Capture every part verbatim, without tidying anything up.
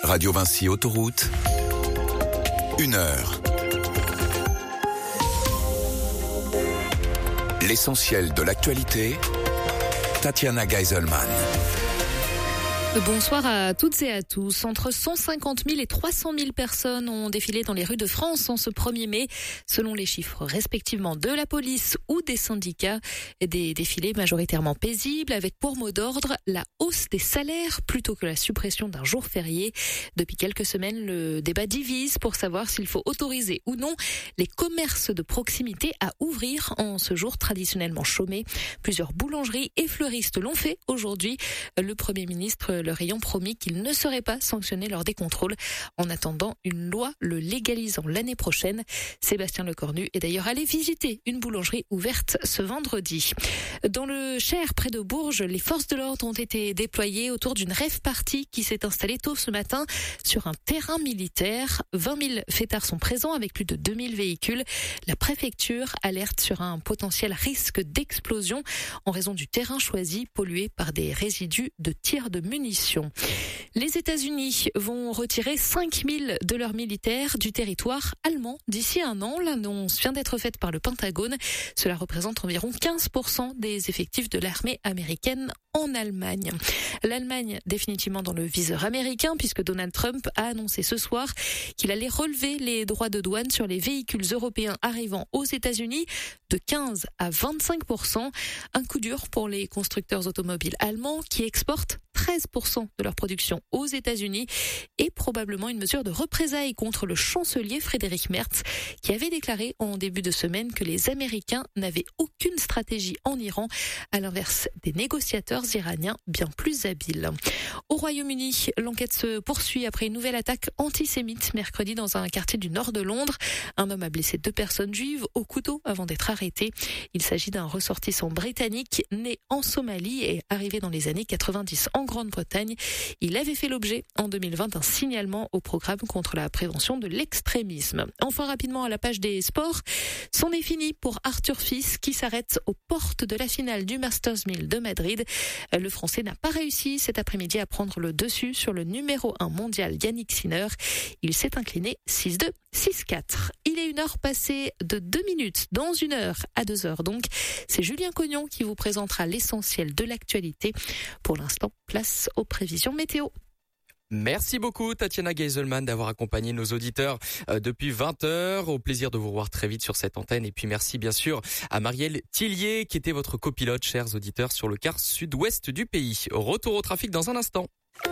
Radio Vinci Autoroute, une heure. L'essentiel de l'actualité, Tatiana Geiselman. Bonsoir à toutes et à tous. Entre cent cinquante mille et trois cent mille personnes ont défilé dans les rues de France en ce premier mai, selon les chiffres respectivement de la police ou des syndicats. Des défilés majoritairement paisibles avec pour mot d'ordre la hausse des salaires plutôt que la suppression d'un jour férié. Depuis quelques semaines, le débat divise pour savoir s'il faut autoriser ou non les commerces de proximité à ouvrir en ce jour traditionnellement chômé. Plusieurs boulangeries et fleuristes l'ont fait aujourd'hui. Le Premier ministre leur ayant promis qu'ils ne seraient pas sanctionnés lors des contrôles en attendant une loi le légalisant l'année prochaine. Sébastien Lecornu est d'ailleurs allé visiter une boulangerie ouverte ce vendredi. Dans le Cher, près de Bourges, les forces de l'ordre ont été déployées autour d'une rave party qui s'est installée tôt ce matin sur un terrain militaire. vingt mille fêtards sont présents avec plus de deux mille véhicules. La préfecture alerte sur un potentiel risque d'explosion en raison du terrain choisi pollué par des résidus de tirs de munitions. Les États-Unis vont retirer cinq mille de leurs militaires du territoire allemand d'ici un an. L'annonce vient d'être faite par le Pentagone. Cela représente environ quinze pour cent des effectifs de l'armée américaine en Allemagne. L'Allemagne définitivement dans le viseur américain puisque Donald Trump a annoncé ce soir qu'il allait relever les droits de douane sur les véhicules européens arrivant aux États-Unis de quinze à vingt-cinq pour cent. Un coup dur pour les constructeurs automobiles allemands qui exportent treize pour cent de leur production aux États-Unis et probablement une mesure de représailles contre le chancelier Frédéric Merz qui avait déclaré en début de semaine que les Américains n'avaient aucune stratégie en Iran à l'inverse des négociateurs iraniens bien plus habiles. Au Royaume-Uni, l'enquête se poursuit après une nouvelle attaque antisémite mercredi dans un quartier du nord de Londres. Un homme a blessé deux personnes juives au couteau avant d'être arrêté. Il s'agit d'un ressortissant britannique né en Somalie et arrivé dans les années quatre-vingt-dix en Grande-Bretagne. Il avait fait l'objet en deux mille vingt d'un signalement au programme contre la prévention de l'extrémisme. Enfin, rapidement à la page des sports, c'en est fini pour Arthur Fils qui s'arrête aux portes de la finale du Masters mille de Madrid. Le Français n'a pas réussi cet après-midi à prendre le dessus sur le numéro un mondial Yannick Sinner. Il s'est incliné six deux, six quatre. Il est une heure passée de deux minutes, dans une heure à deux heures donc. C'est Julien Cognon qui vous présentera l'essentiel de l'actualité. Pour l'instant, place aux prévisions météo. Merci beaucoup Tatiana Geiselman d'avoir accompagné nos auditeurs euh, depuis vingt heures. Au plaisir de vous revoir très vite sur cette antenne. Et puis merci bien sûr à Marielle Tillier qui était votre copilote, chers auditeurs, sur le quart sud-ouest du pays. Retour au trafic dans un instant.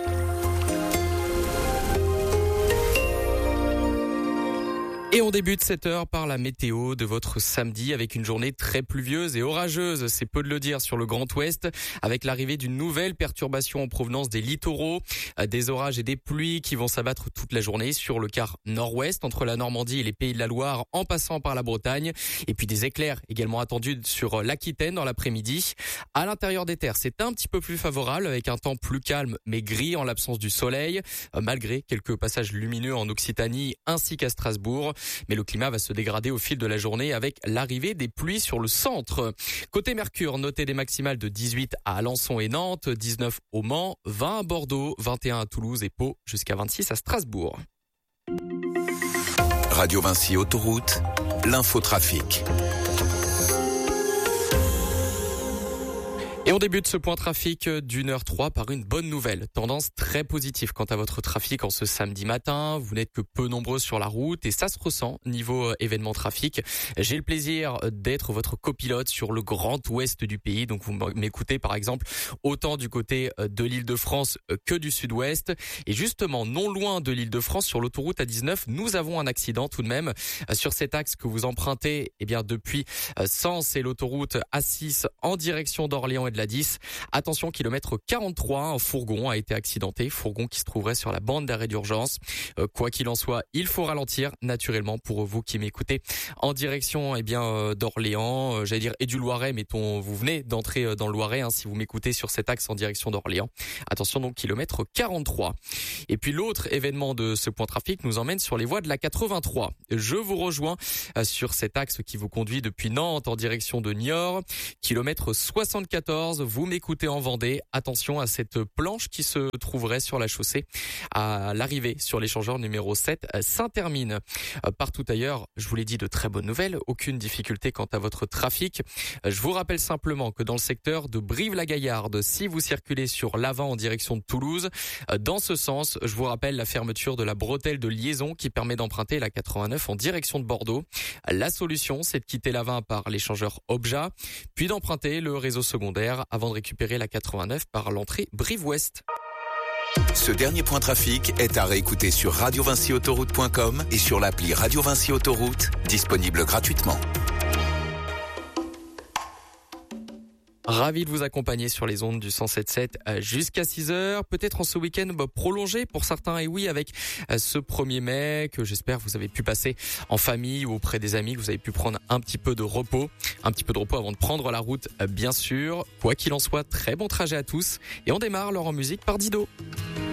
Et on débute cette heure par la météo de votre samedi avec une journée très pluvieuse et orageuse, c'est peu de le dire, sur le Grand Ouest, avec l'arrivée d'une nouvelle perturbation en provenance des littoraux, des orages et des pluies qui vont s'abattre toute la journée sur le quart nord-ouest, entre la Normandie et les Pays de la Loire, en passant par la Bretagne, et puis des éclairs également attendus sur l'Aquitaine dans l'après-midi. À l'intérieur des terres, c'est un petit peu plus favorable, avec un temps plus calme mais gris en l'absence du soleil, malgré quelques passages lumineux en Occitanie ainsi qu'à Strasbourg. Mais le climat va se dégrader au fil de la journée avec l'arrivée des pluies sur le centre. Côté Mercure, notez des maximales de dix-huit à Alençon et Nantes, dix-neuf au Mans, vingt à Bordeaux, vingt et un à Toulouse et Pau, jusqu'à vingt-six à Strasbourg. Radio Vinci Autoroute, l'infotrafic. Et on débute ce point trafic d'une heure trois par une bonne nouvelle. Tendance très positive quant à votre trafic en ce samedi matin. Vous n'êtes que peu nombreux sur la route et ça se ressent niveau événement trafic. J'ai le plaisir d'être votre copilote sur le grand ouest du pays. Donc vous m'écoutez par exemple autant du côté de l'Île-de-France que du sud-ouest. Et justement, non loin de l'Île-de-France, sur l'autoroute A dix-neuf, nous avons un accident tout de même sur cet axe que vous empruntez, eh bien depuis Sens et l'autoroute A six en direction d'Orléans et de la dix. Attention, kilomètre quarante-trois, un fourgon a été accidenté, fourgon qui se trouverait sur la bande d'arrêt d'urgence. Euh, quoi qu'il en soit, il faut ralentir naturellement pour vous qui m'écoutez en direction eh bien euh, d'Orléans, euh, j'allais dire et du Loiret, mettons vous venez d'entrer euh, dans le Loiret hein, si vous m'écoutez sur cet axe en direction d'Orléans. Attention donc kilomètre quarante-trois. Et puis l'autre événement de ce point trafic nous emmène sur les voies de la quatre-vingt-trois. Je vous rejoins euh, sur cet axe qui vous conduit depuis Nantes en direction de Niort, kilomètre soixante-quatorze. quatorze, vous m'écoutez en Vendée. Attention à cette planche qui se trouverait sur la chaussée à l'arrivée sur l'échangeur numéro sept Saint-Hermine. Partout ailleurs, je vous l'ai dit, de très bonnes nouvelles. Aucune difficulté quant à votre trafic. Je vous rappelle simplement que dans le secteur de Brive-la-Gaillarde, si vous circulez sur l'Avent en direction de Toulouse, dans ce sens, je vous rappelle la fermeture de la bretelle de liaison qui permet d'emprunter la quatre-vingt-neuf en direction de Bordeaux. La solution, c'est de quitter l'Avent par l'échangeur Obja, puis d'emprunter le réseau secondaire avant de récupérer la quatre-vingt-neuf par l'entrée Brive-Ouest. Ce dernier point trafic est à réécouter sur radio vinci autoroute point com et sur l'appli Radio Vinci Autoroute, disponible gratuitement. Ravi de vous accompagner sur les ondes du cent sept sept jusqu'à six heures. Peut-être en ce week-end bah, prolongé pour certains, et oui, avec ce premier mai que j'espère vous avez pu passer en famille ou auprès des amis, que vous avez pu prendre un petit peu de repos. Un petit peu de repos avant de prendre la route, bien sûr. Quoi qu'il en soit, très bon trajet à tous. Et on démarre alors en musique par Dido.